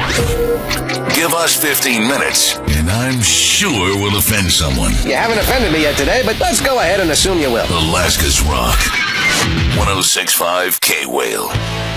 Give us 15 minutes, and I'm sure we'll offend someone. You haven't offended me yet today, but let's go ahead and assume you will. Alaska's Rock. 106.5 K-Whale.